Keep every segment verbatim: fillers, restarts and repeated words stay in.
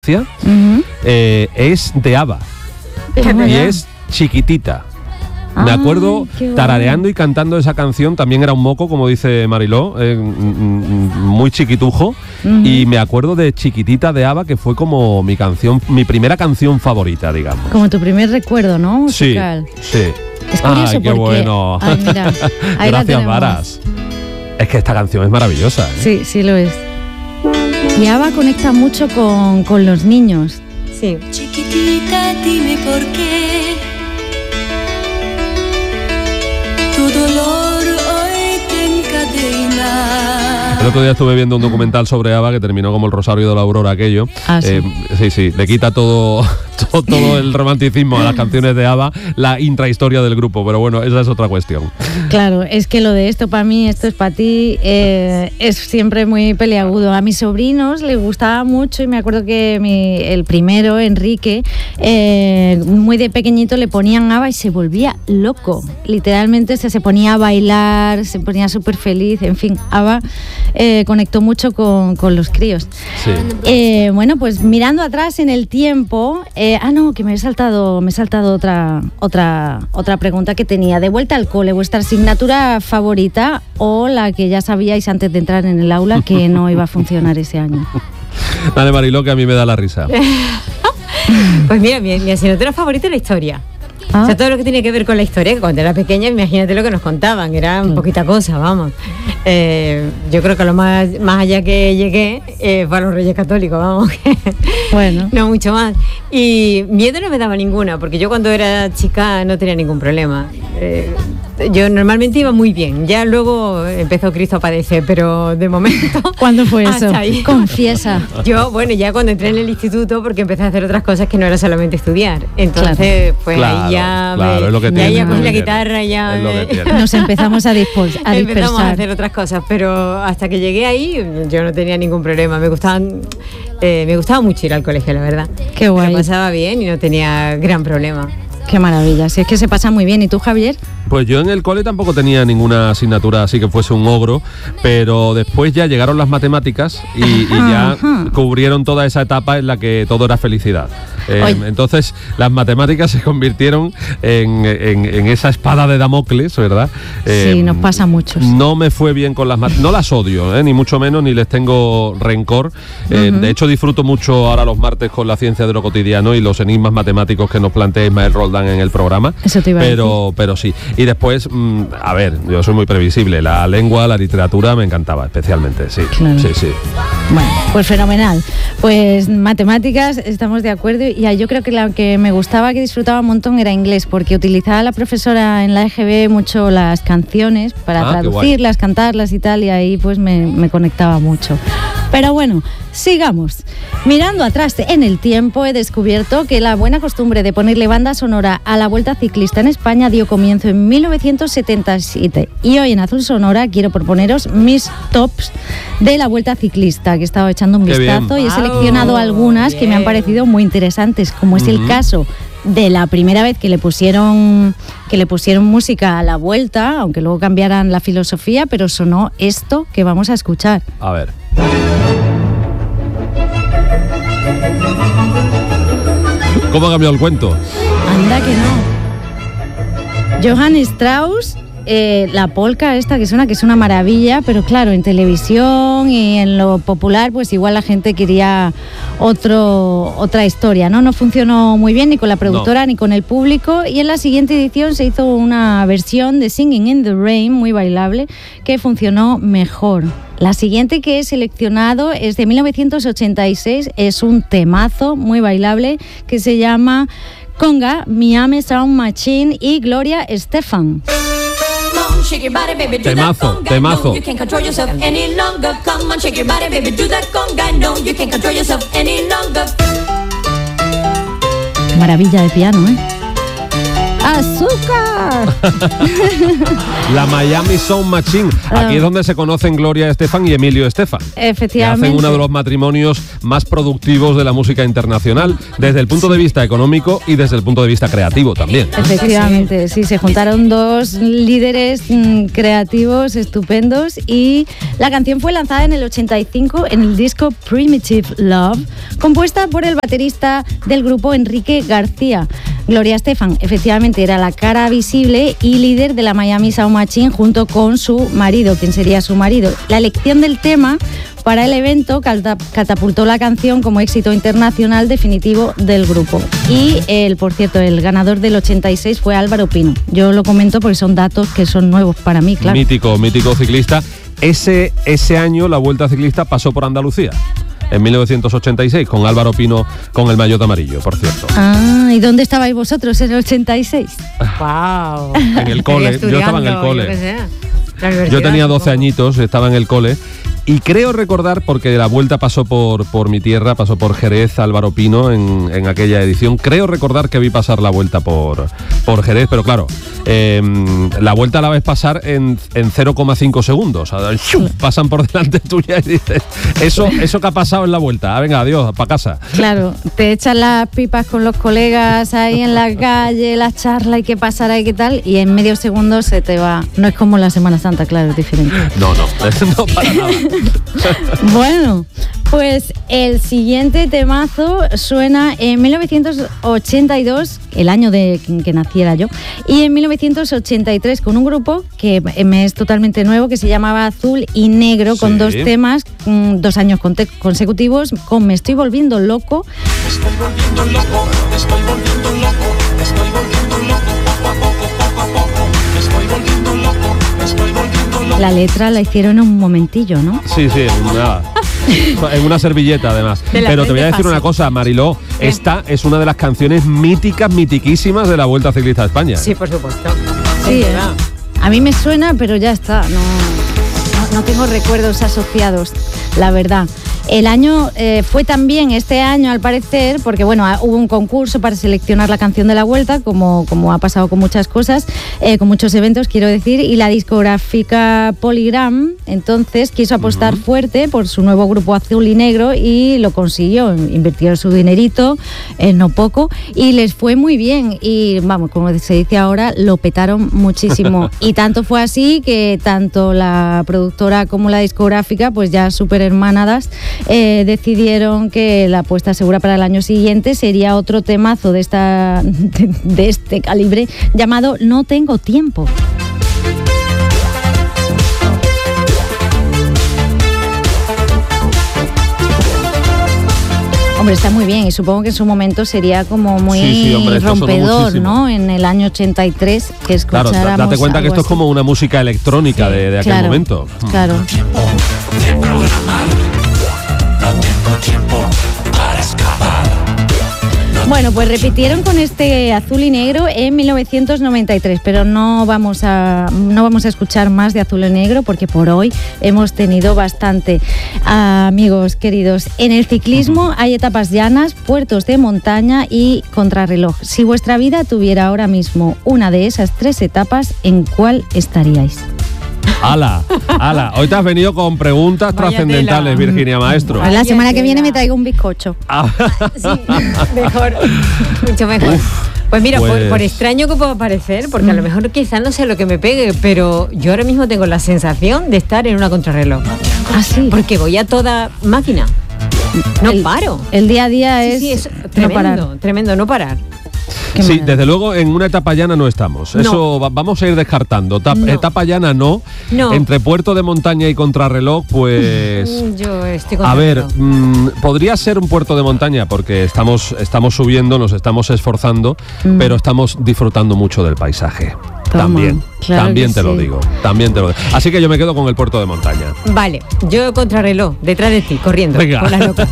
Uh-huh. Eh, es de ABBA y es Chiquitita. Me Ah, acuerdo tarareando y cantando esa canción, también era un moco, como dice Mariló, eh, muy chiquitujo, uh-huh. Y me acuerdo de Chiquitita de ABBA, que fue como mi canción, mi primera canción favorita, digamos. Como tu primer recuerdo, ¿no? Musical. Sí, sí. Es curioso. Ay, qué porque... bueno. Ay, mira, ahí gracias, Varas. Es que esta canción es maravillosa, ¿eh? Sí, sí lo es. Y ABBA conecta mucho con, con los niños. Sí. Chiquitita, dime por qué tu dolor hoy te encadena. El otro día estuve viendo un documental sobre ABBA que terminó como el Rosario de la Aurora, aquello. Ah, sí. Eh, sí, sí, le quita todo, todo, todo el romanticismo a las canciones de ABBA, la intrahistoria del grupo, pero bueno, esa es otra cuestión. Claro, es que lo de esto para mí, esto es para ti, eh, es siempre muy peliagudo. A mis sobrinos les gustaba mucho y me acuerdo que mi, el primero, Enrique, eh, muy de pequeñito le ponían ABBA y se volvía loco. Literalmente se, se ponía a bailar, se ponía súper feliz, en fin, ABBA eh, conectó mucho con, con los críos. Sí. Eh, bueno, pues mirando atrás en el tiempo, eh, ah no, que me he saltado, me he saltado otra, otra, otra pregunta que tenía. De vuelta al cole, vuestra asignatura favorita o la que ya sabíais antes de entrar en el aula que no iba a funcionar ese año. Dale, Mariló, que a mí me da la risa. Pues mira, mi, mi asignatura favorita es la historia. Ah. O sea, todo lo que tiene que ver con la historia, que cuando era pequeña, imagínate lo que nos contaban, era un poquita cosa, vamos. Eh, yo creo que lo más, más allá que llegué eh, fue a los Reyes Católicos, vamos. Bueno. No mucho más. Y miedo no me daba ninguna, porque yo cuando era chica no tenía ningún problema. Eh, yo normalmente iba muy bien, ya luego empezó Cristo a padecer, pero de momento... ¿Cuándo fue eso? Ahí. Confiesa. Yo, bueno, ya cuando entré en el instituto, porque empecé a hacer otras cosas que no era solamente estudiar. Entonces, pues Claro, ahí ya... claro, me, es lo que ya tiene, ya es lo cogí que la tiene. guitarra, ya... Es lo que me- tiene. Nos empezamos a, dispos, a Empezamos a dispersar. hacer otras cosas, pero hasta que llegué ahí yo no tenía ningún problema. Me gustaban, eh, me gustaba mucho ir al colegio, la verdad. Qué guay. Me lo pasaba bien y no tenía gran problema. Qué maravilla, si es que se pasa muy bien. ¿Y tú, Javier? Pues yo en el cole tampoco tenía ninguna asignatura así que fuese un ogro, pero después ya llegaron las matemáticas y, y ya Ajá. cubrieron toda esa etapa en la que todo era felicidad. Eh, Oye. entonces las matemáticas se convirtieron en, en- en esa espada de Damocles, ¿verdad? Eh, Sí, nos pasa a muchos. No me fue bien con las matemáticas, no las odio, eh, ni mucho menos, ni les tengo rencor. Eh, Ujú. De hecho, disfruto mucho ahora los martes con la ciencia de lo cotidiano y los enigmas matemáticos que nos plantea Ismael Roldán en el programa. Eso te iba a pero, pero sí. Y después, mm, a ver, yo soy muy previsible. La lengua, la literatura me encantaba, especialmente, sí. Claro. Sí, sí. Bueno, pues fenomenal. Pues matemáticas, estamos de acuerdo. Y yo creo que la que me gustaba, que disfrutaba un montón, era inglés, porque utilizaba la profesora en la E G B mucho las canciones para Ah, qué guay. traducirlas, cantarlas y tal, y ahí pues me, me conectaba mucho. Pero bueno, sigamos. Mirando atrás en el tiempo, he descubierto que la buena costumbre de ponerle banda sonora a la Vuelta Ciclista en España dio comienzo en mil novecientos setenta y siete. Y hoy en Azul Sonora quiero proponeros mis tops de la Vuelta Ciclista, que he estado echando un Qué vistazo bien. y he Wow, seleccionado algunas que me han bien. parecido muy interesantes, como es el Ujú. caso de la primera vez que le pusieron que le pusieron música a la Vuelta, aunque luego cambiaran la filosofía, pero sonó esto que vamos a escuchar. A ver. ¿Cómo ha cambiado el cuento? Anda que no. Johann Strauss, eh, la polka esta que suena, que es una maravilla, pero claro, en televisión y en lo popular, pues igual la gente quería otro, otra historia, ¿no? No funcionó muy bien ni con la productora No. ni con el público, y en la siguiente edición se hizo una versión de Singing in the Rain, muy bailable, que funcionó mejor. La siguiente que he seleccionado es de mil novecientos ochenta y seis, es un temazo muy bailable que se llama Conga, Miami Sound Machine y Gloria Estefan. Come on, shake your body, baby, do Temazo, that conga. temazo. No, you can't control yourself any longer. Come on, shake your body, baby, do that conga. No, you can't control yourself any longer. Qué maravilla de piano, ¿eh? ¡Azúcar! La Miami Sound Machine. Aquí es donde se conocen Gloria Estefan y Emilio Estefan. Efectivamente. Que hacen uno de los matrimonios más productivos de la música internacional, desde el punto de vista económico y desde el punto de vista creativo también. Efectivamente, sí, se juntaron dos líderes mmm, creativos estupendos y la canción fue lanzada en el ochenta y cinco en el disco Primitive Love, compuesta por el baterista del grupo Enrique García. Gloria Estefan efectivamente era la cara visible y líder de la Miami Sound Machine junto con su marido, quien sería su marido. La elección del tema para el evento catapultó la canción como éxito internacional definitivo del grupo. Y, el, por cierto, el ganador del ochenta y seis fue Álvaro Pino. Yo lo comento porque son datos que son nuevos para mí, claro. Mítico, mítico ciclista. Ese, ese año la Vuelta Ciclista pasó por Andalucía. En mil novecientos ochenta y seis, con Álvaro Pino con el maillot amarillo, por cierto. Ah, ¿y dónde estabais vosotros en el ochenta y seis? ¡Wow! En el cole, yo estaba en el cole. Yo, qué sé, yo tenía doce añitos, estaba en el cole. Y creo recordar, porque la Vuelta pasó por, por mi tierra, pasó por Jerez, Álvaro Pino, en, en aquella edición. Creo recordar que vi pasar la Vuelta por, por Jerez, pero claro, eh, la Vuelta la ves pasar en, en cero coma cinco segundos. O sea, ¡shum! Pasan por delante tuya y dices, eso, eso que ha pasado en la Vuelta. Ah, venga, adiós, para casa. Claro, te echan las pipas con los colegas ahí en la calle, las charlas y qué pasará y qué tal, y en medio segundo se te va. No es como la Semana Santa, claro, es diferente. No, no, no para nada. Bueno, pues el siguiente temazo suena en mil novecientos ochenta y dos, el año de que naciera yo, y en mil novecientos ochenta y tres con un grupo que me es totalmente nuevo, que se llamaba Azul y Negro, con sí. dos temas, dos años consecutivos, con Me estoy volviendo loco. Me estoy volviendo loco, me estoy volviendo loco, me estoy volviendo loco, poco a poco, poco a poco, me estoy volviendo loco, me estoy volviendo loco. La letra la hicieron en un momentillo, ¿no? Sí, sí, nada. En una servilleta, además. Pero te voy a decir fácil. Una cosa, Mariló. ¿Qué? Esta es una de las canciones míticas, mitiquísimas de la Vuelta Ciclista de España. Sí, por supuesto. Sí, ¿eh? A mí me suena, pero ya está. No, no, no tengo recuerdos asociados, la verdad. El año eh, fue también este año, al parecer, porque bueno, hubo un concurso para seleccionar la canción de la Vuelta, como, como ha pasado con muchas cosas, eh, con muchos eventos, quiero decir, y la discográfica Polygram entonces quiso apostar uh-huh. fuerte por su nuevo grupo Azul y Negro y lo consiguió. Invirtieron su dinerito, eh, no poco, y les fue muy bien. Y vamos, como se dice ahora, lo petaron muchísimo. Y tanto fue así que tanto la productora como la discográfica, pues ya súper hermanadas, Eh, decidieron que la apuesta segura para el año siguiente sería otro temazo de, esta, de, de este calibre llamado No tengo tiempo. Hombre, está muy bien y supongo que en su momento sería como muy sí, sí, hombre, rompedor, ¿no? En el año ochenta y tres que escucháramos. Claro, date cuenta que esto así. Es como una música electrónica sí, de, de aquel claro, momento. Claro. Bueno, pues repitieron con este Azul y Negro en mil novecientos noventa y tres, pero no vamos a no vamos a escuchar más de Azul y Negro porque por hoy hemos tenido bastante. Ah, amigos queridos, en el ciclismo hay etapas llanas, puertos de montaña y contrarreloj. Si vuestra vida tuviera ahora mismo una de esas tres etapas, ¿en cuál estaríais? ¡Hala! ¡Hala! Hoy te has venido con preguntas Vaya trascendentales, tela. Virginia Maestro. Pues la semana que viene me traigo un bizcocho. Ah. Sí, mejor. Mucho mejor. Uf, pues mira, pues... Por, por extraño que pueda parecer, porque mm. a lo mejor quizás no sea lo que me pegue, pero yo ahora mismo tengo la sensación de estar en una contrarreloj. ¿Ah, sí? Porque voy a toda máquina. No el, paro. El día a día sí, es, sí, es tremendo, no parar. tremendo, no parar. Sí, manera. Desde luego en una etapa llana no estamos. No. Eso va, vamos a ir descartando. Tap, no. Etapa llana no. no. Entre puerto de montaña y contrarreloj, pues. Yo estoy con A ver, mmm, podría ser un puerto de montaña porque estamos, estamos subiendo, nos estamos esforzando, mm. pero estamos disfrutando mucho del paisaje. Toma, también, claro también te sí. lo digo, también te lo digo. Así que yo me quedo con el puerto de montaña. Vale, yo contrarreloj, detrás de ti, corriendo. Venga. Con la loca.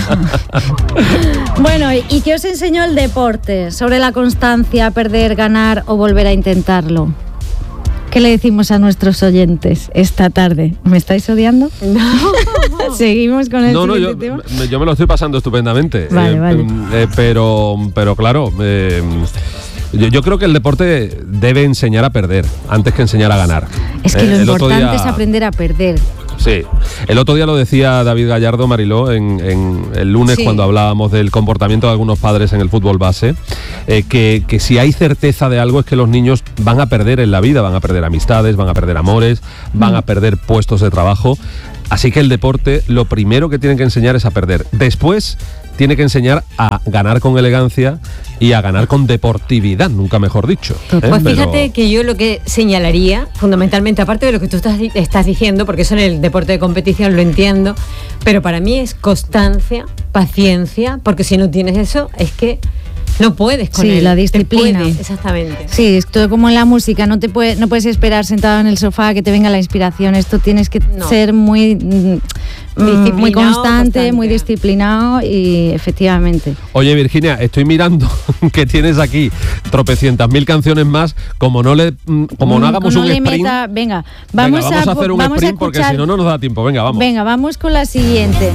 Bueno, ¿y qué os enseñó el deporte? Sobre la constancia, perder, ganar o volver a intentarlo. ¿Qué le decimos a nuestros oyentes esta tarde? ¿Me estáis odiando? No. Seguimos con el no, no, yo, tema. yo me lo estoy pasando estupendamente. Vale, eh, vale. Eh, pero, pero claro... Eh, Yo, yo creo que el deporte debe enseñar a perder antes que enseñar a ganar. Es que Eh, lo el otro importante día- es aprender a perder. Sí, el otro día lo decía David Gallardo, Mariló, en, en el lunes Sí. cuando hablábamos del comportamiento de algunos padres en el fútbol base, eh, que, que si hay certeza de algo es que los niños van a perder en la vida, van a perder amistades, van a perder amores, van Mm. a perder puestos de trabajo. Así que el deporte lo primero que tiene que enseñar es a perder. Después tiene que enseñar a ganar con elegancia y a ganar con deportividad, nunca mejor dicho. ¿eh? Pues Pero- fíjate que yo lo que señalaría, fundamentalmente, aparte de lo que tú estás, estás diciendo, porque eso en el deporte de competición lo entiendo, pero para mí es constancia, paciencia, porque si no tienes eso, es que no puedes con Sí, él. la Te disciplina. puede, exactamente. Sí, esto como en la música, no te puede, no puedes esperar sentado en el sofá a que te venga la inspiración. Esto tienes que No. ser muy, mm, muy Disciplinado, constante, constante. muy disciplinado y efectivamente. Oye, Virginia, estoy mirando que tienes aquí tropecientas mil canciones más. Como no le, mm, como no Mm, hagamos no un le sprint, meta- venga, venga, vamos, vamos a, a, hacer un vamos a sprint porque escuchar- si no, no nos da tiempo. Venga, vamos. Venga, vamos con la siguiente.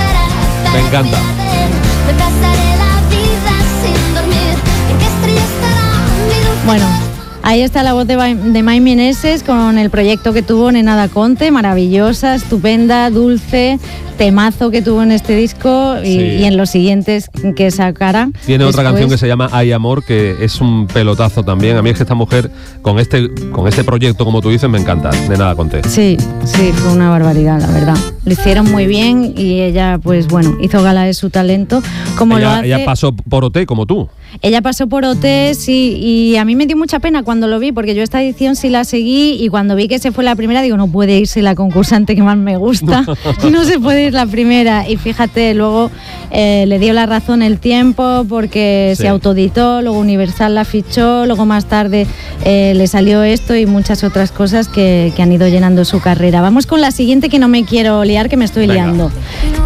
Me encanta. Me pasaré la vida sin dormir. ¿En qué estrella estará mi luz? Bueno, ahí está la voz de, Ba- de Mai Meneses con el proyecto que tuvo Nena da Conte, maravillosa, estupenda, dulce, temazo que tuvo en este disco y, Sí. y en los siguientes que sacará. Tiene otra después. canción que se llama Hay Amor, que es un pelotazo también. A mí es que esta mujer, con este, con este proyecto, como tú dices, me encanta. De nada conté. Sí, sí, fue una barbaridad, la verdad. Lo hicieron muy bien y ella, pues bueno, hizo gala de su talento. Como lo Ella, hace. ella pasó por O T como tú. Ella pasó por O T, sí, y a mí me dio mucha pena cuando lo vi, porque yo esta edición sí la seguí y cuando vi que se fue la primera, digo, no puede irse la concursante que más me gusta, no se puede ir la primera. Y fíjate, luego eh, le dio la razón el tiempo porque Sí. se autoditó, luego Universal la fichó, luego más tarde eh, le salió esto y muchas otras cosas que, que han ido llenando su carrera. Vamos con la siguiente, que no me quiero liar, que me estoy Venga. liando.